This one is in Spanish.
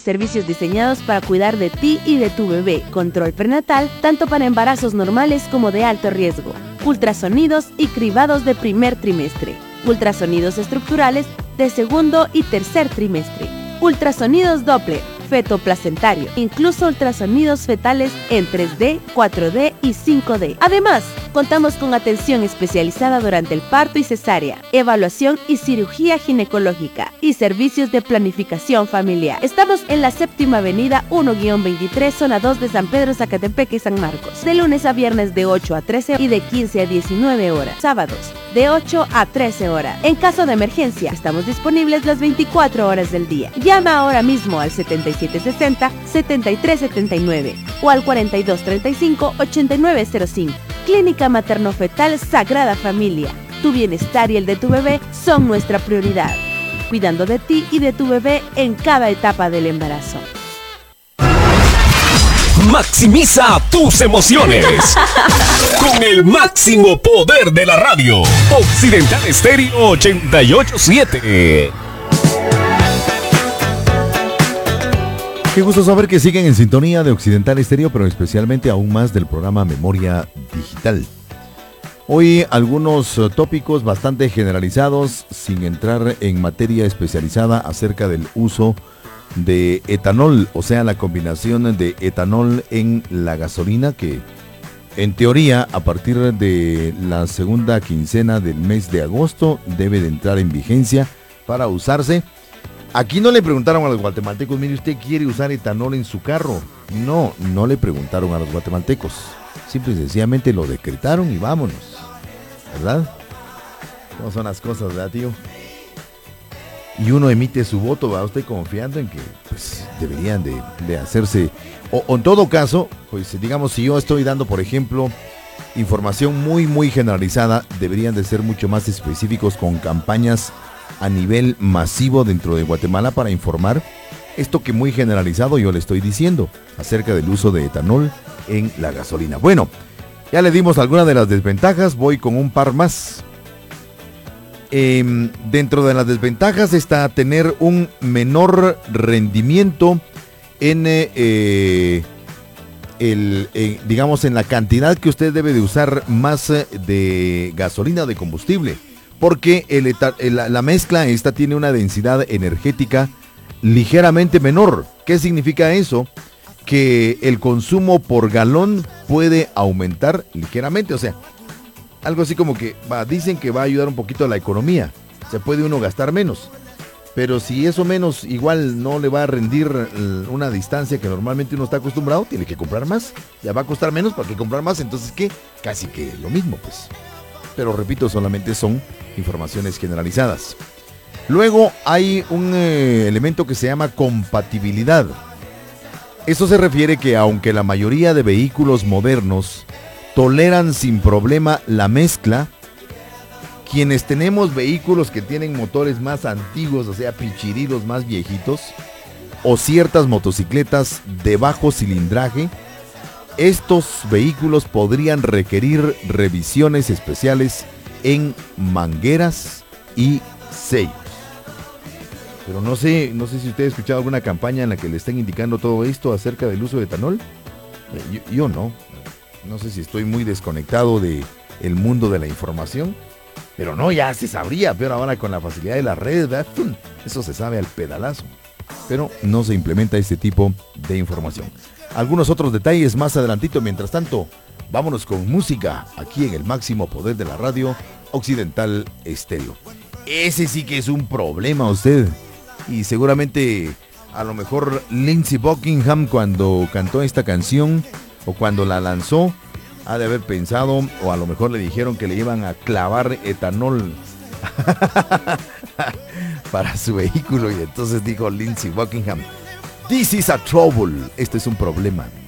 servicios diseñados para cuidar de ti y de tu bebé. Control prenatal, tanto para embarazos normales como de alto riesgo. Ultrasonidos y cribados de primer trimestre. Ultrasonidos estructurales de segundo y tercer trimestre. Ultrasonidos Doppler, feto-placentario, incluso ultrasonidos fetales en 3D, 4D y 5D. Además, contamos con atención especializada durante el parto y cesárea, evaluación y cirugía ginecológica y servicios de planificación familiar. Estamos en la Séptima Avenida 1-23, zona 2 de San Pedro, Zacatepeque y San Marcos. De lunes a viernes de 8 a 13 y de 15 a 19 horas. Sábados de 8 a 13 horas. En caso de emergencia, estamos disponibles las 24 horas del día. Llama ahora mismo al 7760-7379 o al 4235-8905. Clínica Materno-Fetal Sagrada Familia. Tu bienestar y el de tu bebé son nuestra prioridad. Cuidando de ti y de tu bebé en cada etapa del embarazo. Maximiza tus emociones con el máximo poder de la radio. Occidental Estéreo 88.7. Qué gusto saber que siguen en sintonía de Occidental Estéreo, pero especialmente aún más del programa Memoria Digital. Hoy algunos tópicos bastante generalizados, sin entrar en materia especializada acerca del uso de etanol, o sea, la combinación de etanol en la gasolina, que en teoría a partir de la segunda quincena del mes de agosto debe de entrar en vigencia para usarse. Aquí no le preguntaron a los guatemaltecos, mire, ¿usted quiere usar etanol en su carro? No le preguntaron a los guatemaltecos. Simple y sencillamente lo decretaron y vámonos. ¿Verdad? ¿Cómo son las cosas, verdad, tío? Y uno emite su voto, ¿va usted confiando en que pues deberían de hacerse? O en todo caso, pues digamos, si yo estoy dando, por ejemplo, información muy generalizada, deberían de ser mucho más específicos con campañas a nivel masivo dentro de Guatemala para informar esto que muy generalizado yo le estoy diciendo acerca del uso de etanol en la gasolina. Bueno, ya le dimos algunas de las desventajas, voy con un par más. Dentro de las desventajas está tener un menor rendimiento en digamos en la cantidad que usted debe de usar más de gasolina o de combustible, porque la mezcla esta tiene una densidad energética ligeramente menor. ¿Qué significa eso? Que el consumo por galón puede aumentar ligeramente, o sea, algo así como que dicen que va a ayudar un poquito a la economía, se puede uno gastar menos, pero si eso menos igual no le va a rendir una distancia que normalmente uno está acostumbrado, tiene que comprar más, ya va a costar menos para que comprar más, entonces ¿qué? Casi que lo mismo pues, pero repito, solamente son informaciones generalizadas. Luego hay un elemento que se llama compatibilidad. Eso se refiere que aunque la mayoría de vehículos modernos toleran sin problema la mezcla, quienes tenemos vehículos que tienen motores más antiguos, o sea, pichirilos más viejitos, o ciertas motocicletas de bajo cilindraje, estos vehículos podrían requerir revisiones especiales en mangueras y sellos. Pero no sé si usted ha escuchado alguna campaña en la que le estén indicando todo esto acerca del uso de etanol. Yo no sé si estoy muy desconectado del mundo de la información, pero no, ya se sabría, pero ahora con la facilidad de las redes, ¿verdad? Eso se sabe al pedalazo, pero no se implementa este tipo de información. Algunos otros detalles más adelantito. Mientras tanto, vámonos con música aquí en el máximo poder de la radio, Occidental Estéreo. Ese sí que es un problema usted, y seguramente a lo mejor Lindsey Buckingham cuando cantó esta canción o cuando la lanzó ha de haber pensado, o a lo mejor le dijeron que le iban a clavar etanol para su vehículo, y entonces dijo Lindsey Buckingham, "This is a trouble", este es un problema.